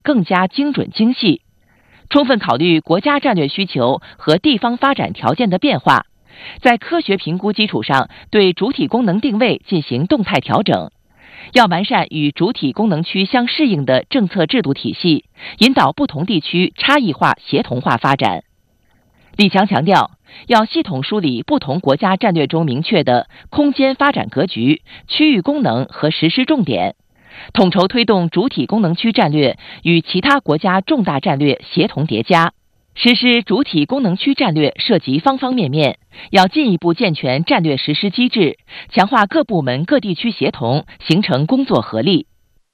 更加精准精细，充分考虑国家战略需求和地方发展条件的变化，在科学评估基础上对主体功能定位进行动态调整。要完善与主体功能区相适应的政策制度体系，引导不同地区差异化协同化发展。李强强调，要系统梳理不同国家战略中明确的空间发展格局、区域功能和实施重点，统筹推动主体功能区战略与其他国家重大战略协同叠加。实施主体功能区战略涉及方方面面，要进一步健全战略实施机制，强化各部门各地区协同，形成工作合力。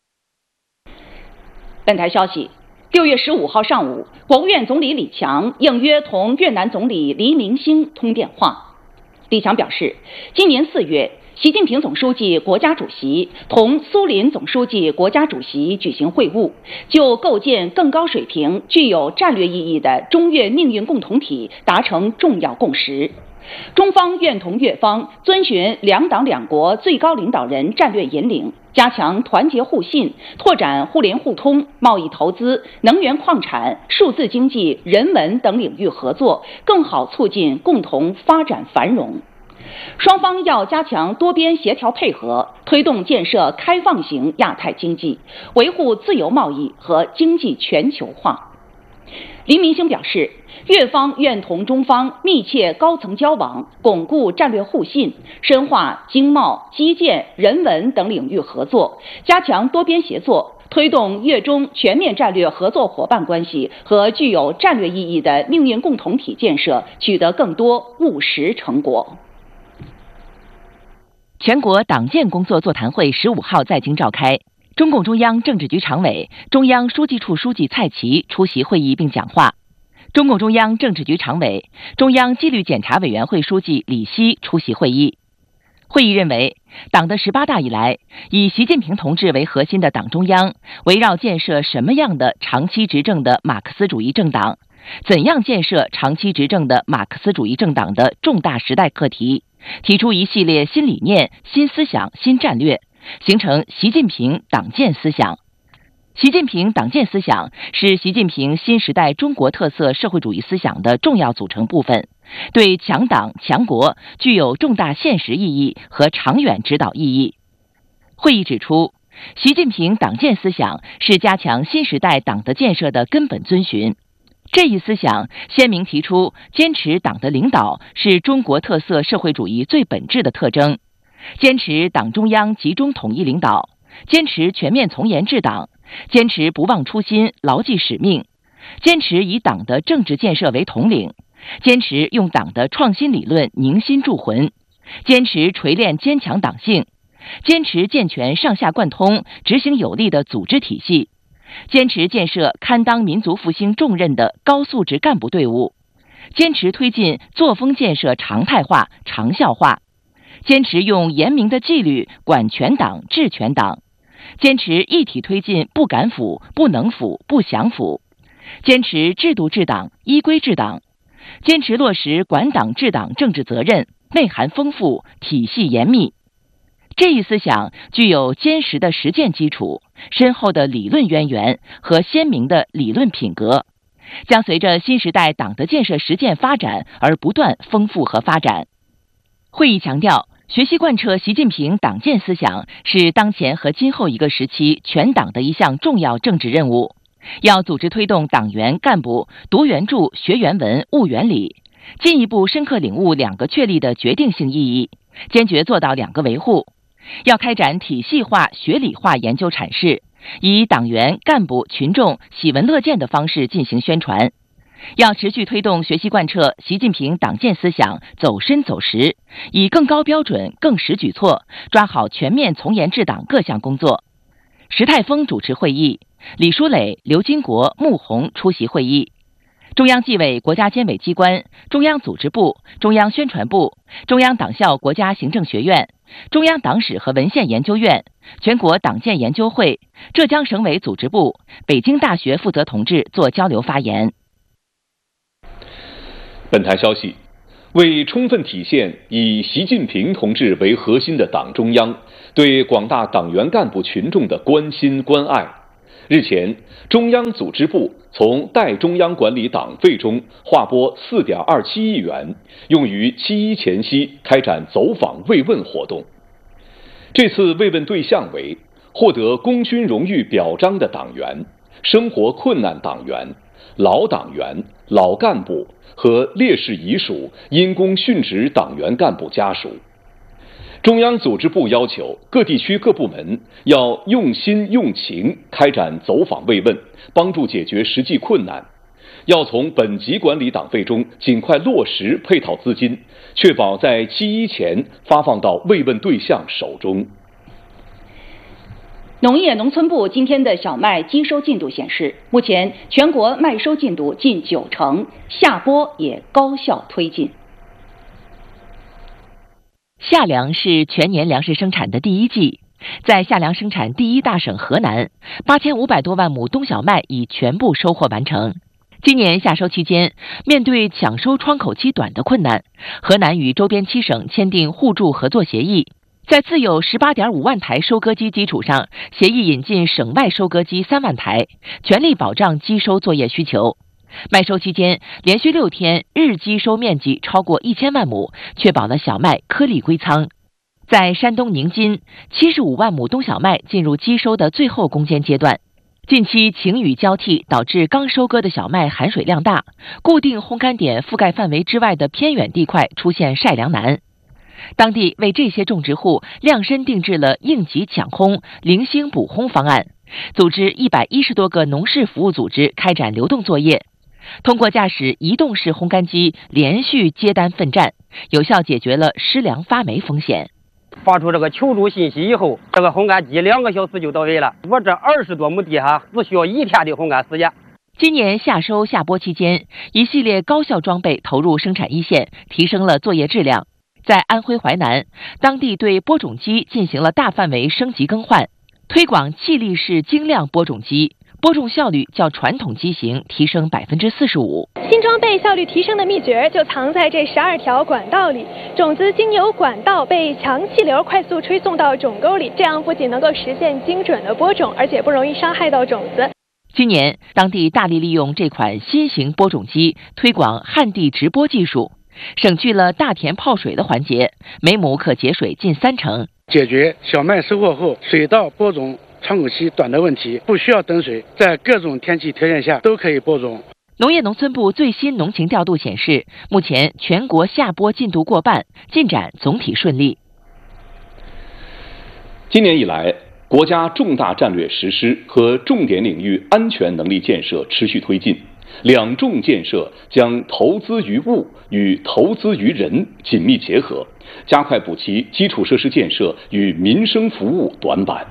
本台消息，6月15号上午，国务院总理李强应约同越南总理黎明星通电话。李强表示，今年4月，习近平总书记、国家主席同苏林总书记、国家主席举行会晤，就构建更高水平、具有战略意义的中越命运共同体达成重要共识。中方愿同越方遵循两党两国最高领导人战略引领，加强团结互信，拓展互联互通、贸易投资、能源矿产、数字经济、人文等领域合作，更好促进共同发展繁荣。双方要加强多边协调配合，推动建设开放型亚太经济，维护自由贸易和经济全球化。黎明星表示，越方愿同中方密切高层交往，巩固战略互信，深化经贸、基建、人文等领域合作，加强多边协作，推动越中全面战略合作伙伴关系和具有战略意义的命运共同体建设取得更多务实成果。 全国党建工作座谈会15号在京召开，中共中央政治局常委、中央书记处书记蔡奇出席会议并讲话。中共中央政治局常委、中央纪律检查委员会书记李希出席会议。会议认为，党的18大以来，以习近平同志为核心的党中央，围绕建设什么样的长期执政的马克思主义政党，怎样建设长期执政的马克思主义政党的重大时代课题，提出一系列新理念、新思想、新战略，形成习近平党建思想。习近平党建思想是习近平新时代中国特色社会主义思想的重要组成部分，对强党强国具有重大现实意义和长远指导意义。会议指出，习近平党建思想是加强新时代党的建设的根本遵循。这一思想鲜明提出，坚持党的领导是中国特色社会主义最本质的特征，坚持党中央集中统一领导，坚持全面从严治党，坚持不忘初心、牢记使命，坚持以党的政治建设为统领，坚持用党的创新理论凝心铸魂，坚持锤炼坚强党性，坚持健全上下贯通、执行有力的组织体系，坚持建设堪当民族复兴重任的高素质干部队伍，坚持推进作风建设常态化、长效化，坚持用严明的纪律管全党、治全党，坚持一体推进不敢腐、不能腐、不想腐，坚持制度治党、依规治党，坚持落实管党治党政治责任，内涵丰富，体系严密。这一思想具有坚实的实践基础、深厚的理论渊源和鲜明的理论品格，将随着新时代党的建设实践发展而不断丰富和发展。会议强调，学习贯彻习近平党建思想是当前和今后一个时期全党的一项重要政治任务，要组织推动党员干部读原著、学原文、悟原理，进一步深刻领悟两个确立的决定性意义，坚决做到两个维护。要开展体系化、学理化研究阐释，以党员、干部、群众喜闻乐见的方式进行宣传。要持续推动学习贯彻习近平党建思想走深走实，以更高标准、更实举措抓好全面从严治党各项工作。石泰峰主持会议，李书磊、刘金国、穆虹出席会议。中央纪委国家监委机关、中央组织部、中央宣传部、中央党校国家行政学院、中央党史和文献研究院、全国党建研究会、浙江省委组织部、北京大学负责同志作交流发言。 本台消息，为充分体现以习近平同志为核心的党中央对广大党员干部群众的关心关爱， 日前，中央组织部从代中央管理党费中划拨4.27亿元，用于7.1前夕开展走访慰问活动。这次慰问对象为获得功勋荣誉表彰的党员、生活困难党员、老党员、老干部和烈士遗属、因公殉职党员干部家属。中央组织部要求各地区各部门要用心用情开展走访慰问，帮助解决实际困难，要从本级管理党费中尽快落实配套资金，确保在7.1前发放到慰问对象手中。 农业农村部今天的小麦机收进度显示，目前全国麦收进度近90%，下播也高效推进。 夏粮是全年粮食生产的第一季，在夏粮生产第一大省河南，8500多万亩冬小麦已全部收获完成。今年夏收期间，面对抢收窗口期短的困难，河南与周边7省签订互助合作协议，在自有18.5万台收割机基础上，协议引进省外收割机3万台，全力保障机收作业需求。麦收期间，连续6天日机收面积超过1000万亩，确保了小麦颗粒归仓。在山东宁津，75万亩冬小麦进入机收的最后攻坚阶段。近期晴雨交替，导致刚收割的小麦含水量大，固定烘干点覆盖范围之外的偏远地块出现晒粮难。当地为这些种植户量身定制了应急抢烘、零星补烘方案，组织110多个农事服务组织开展流动作业。通过驾驶移动式烘干机连续接单奋战，有效解决了失粮发霉风险。 发出这个求助信息以后，这个烘干机2个小时就到位了。我这20多亩地哈，只需要1天的烘干时间。 今年夏收夏播期间，一系列高效装备投入生产一线，提升了作业质量。在安徽淮南，当地对播种机进行了大范围升级更换，推广气力式精亮播种机，播种效率较传统机型提升45%。 新装备效率提升的秘诀就藏在这12条管道里，种子经由管道被强气流快速吹送到种沟里，这样不仅能够实现精准的播种，而且不容易伤害到种子。 今年，当地大力利用这款新型播种机推广旱地直播技术，省去了大田泡水的环节，每亩可节水近30%， 解决小麦收获后水稻播种窗口期短的问题，不需要等水，在各种天气条件下都可以播种。 农业农村部最新农情调度显示，目前全国夏播进度过半，进展总体顺利。 今年以来，国家重大战略实施和重点领域安全能力建设持续推进，两重建设将投资于物与投资于人紧密结合，加快补齐基础设施建设与民生服务短板。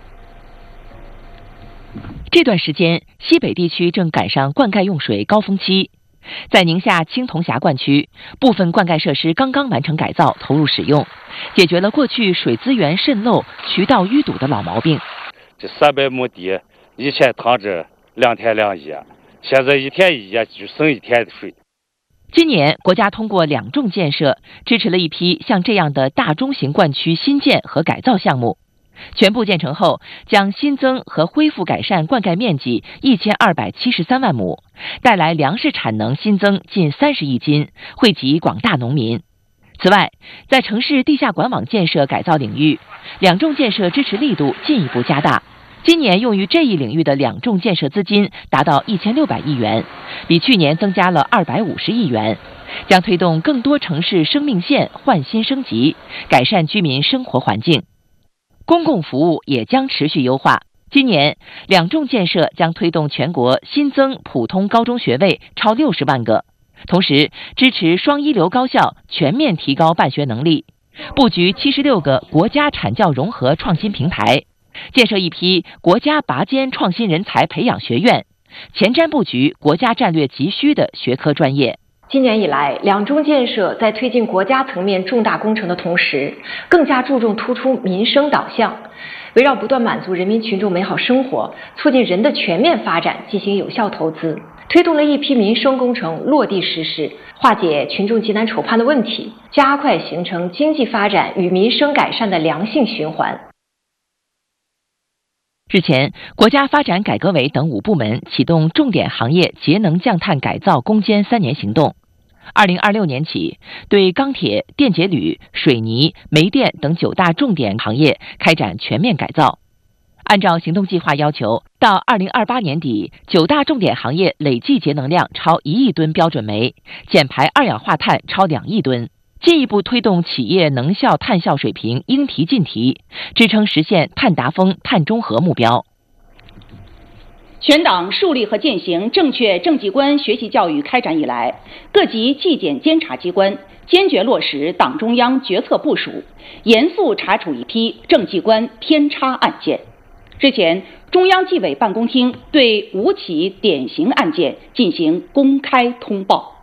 这段时间，西北地区正赶上灌溉用水高峰期。在宁夏青铜峡灌区，部分灌溉设施刚刚完成改造，投入使用，解决了过去水资源渗漏、渠道淤堵的老毛病。 这300亩地，以前躺着2天2夜，现在1天1夜就省1天的水。 今年，国家通过两重建设，支持了一批像这样的大中型灌区新建和改造项目。全部建成后，将新增和恢复改善灌溉面积1273万亩，带来粮食产能新增近30亿斤，惠及广大农民。此外，在城市地下管网建设改造领域，两重建设支持力度进一步加大。今年用于这一领域的两重建设资金达到1600亿元，比去年增加了250亿元，将推动更多城市生命线换新升级，改善居民生活环境。公共服务也将持续优化。今年，两重建设将推动全国新增普通高中学位超60万个，同时支持双一流高校全面提高办学能力，布局76个国家产教融合创新平台，建设一批国家拔尖创新人才培养学院，前瞻布局国家战略急需的学科专业。 今年以来，两重建设在推进国家层面重大工程的同时，更加注重突出民生导向，围绕不断满足人民群众美好生活、促进人的全面发展进行有效投资，推动了一批民生工程落地实施，化解群众急难愁盼的问题，加快形成经济发展与民生改善的良性循环。 日前，国家发展改革委等5部门启动重点行业节能降碳改造攻坚3年行动。2026年起，对钢铁、电解铝、水泥、煤电等9大重点行业开展全面改造。按照行动计划要求，到2028年底，9大重点行业累计节能量超1亿吨标准煤，减排二氧化碳超2亿吨，进一步推动企业能效碳效水平应提尽提，支撑实现碳达峰、碳中和目标。 全党树立和践行正确政绩观学习教育开展以来，各级纪检监察机关坚决落实党中央决策部署，严肃查处一批政绩观偏差案件。日前，中央纪委办公厅对5起典型案件进行公开通报。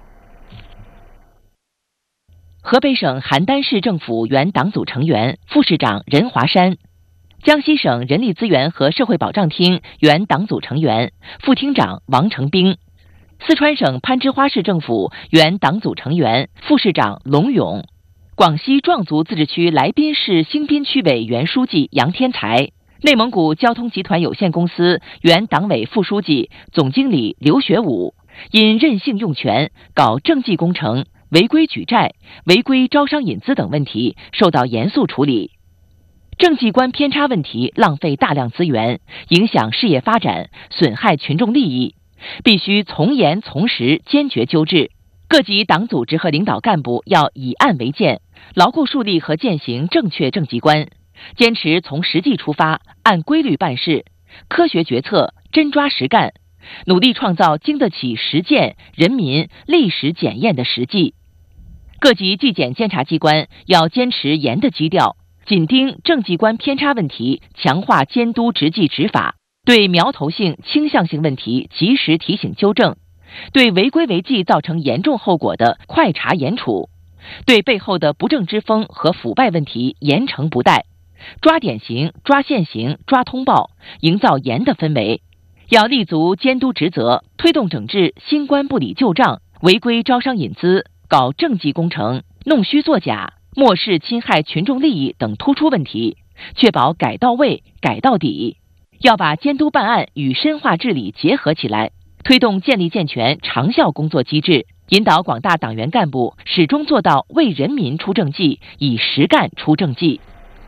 河北省邯郸市政府原党组成员、副市长任华山，江西省人力资源和社会保障厅原党组成员、副厅长王成兵，四川省攀枝花市政府原党组成员、副市长龙勇，广西壮族自治区来宾市兴宾区委原书记杨天才，内蒙古交通集团有限公司原党委副书记、总经理刘学武，因任性用权、搞政绩工程、违规举债、违规招商引资等问题受到严肃处理。政绩观偏差问题浪费大量资源，影响事业发展，损害群众利益，必须从严从实，坚决纠治。各级党组织和领导干部要以案为鉴，牢固树立和践行正确政绩观，坚持从实际出发，按规律办事，科学决策，真抓实干，努力创造经得起实践、人民、历史检验的实际。各级纪检监察机关要坚持严的基调，紧盯政绩观偏差问题，强化监督执纪执法，对苗头性、倾向性问题及时提醒纠正，对违规违纪造成严重后果的快查严处，对背后的不正之风和腐败问题严惩不贷，抓典型、抓现行、抓通报，营造严的氛围。要立足监督职责，推动整治新官不理旧账、违规招商引资、搞政绩工程、弄虚作假、漠视侵害群众利益等突出问题，确保改到位、改到底。要把监督办案与深化治理结合起来，推动建立健全长效工作机制，引导广大党员干部始终做到为人民出政绩，以实干出政绩。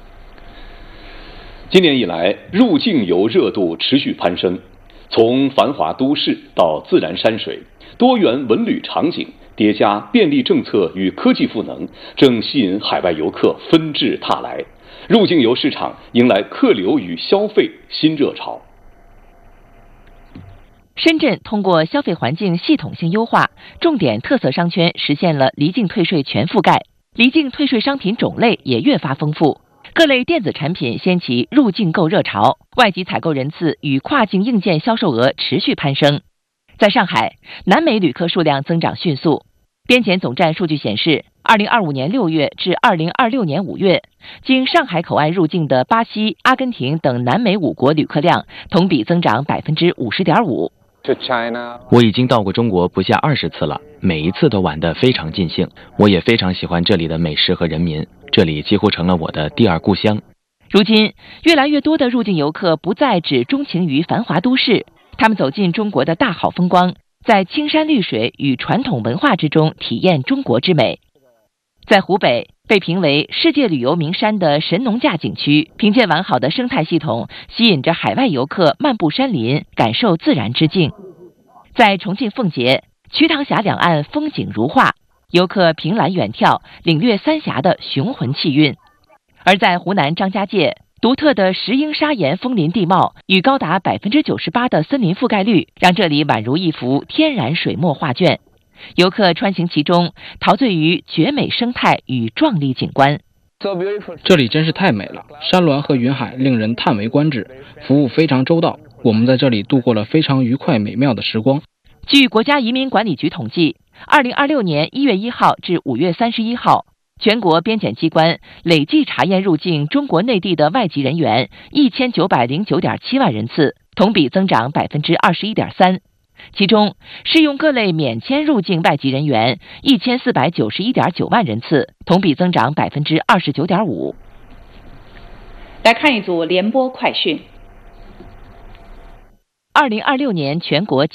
今年以来，入境游热度持续攀升，从繁华都市到自然山水，多元文旅场景叠加便利政策与科技赋能，正吸引海外游客纷至沓来，入境游市场迎来客流与消费新热潮。 深圳通过消费环境系统性优化，重点特色商圈实现了离境退税全覆盖，离境退税商品种类也越发丰富，各类电子产品掀起入境购热潮，外籍采购人次与跨境硬件销售额持续攀升。在上海，南美旅客数量增长迅速。边检总站数据显示，2025年6月至2026年5月，经上海口岸入境的巴西、阿根廷等南美5国旅客量同比增长50.5%。 我已经到过中国不下20次了，每一次都玩得非常尽兴。我也非常喜欢这里的美食和人民，这里几乎成了我的第二故乡。 如今，越来越多的入境游客不再只钟情于繁华都市，他们走进中国的大好风光，在青山绿水与传统文化之中体验中国之美。在湖北，被评为世界旅游名山的神农架景区，凭借完好的生态系统，吸引着海外游客漫步山林，感受自然之境。在重庆奉节，瞿塘峡两岸风景如画，游客凭栏远眺，领略三峡的雄浑气韵。而在湖南张家界，独特的石英砂岩枫林地貌与高达98%的森林覆盖率，让这里宛如一幅天然水墨画卷。游客穿行其中，陶醉于绝美生态与壮丽景观。 这里真是太美了，山峦和云海令人叹为观止，服务非常周到，我们在这里度过了非常愉快美妙的时光。 据国家移民管理局统计，2026年1月1号至5月31号，全国边检机关累计查验入境中国内地的外籍人员1909.7万人次，同比增长21.3%。其中，适用各类免签入境外籍人员1491.9万人次，同比增长29.5%。 来看一组联播快讯。 2026年全国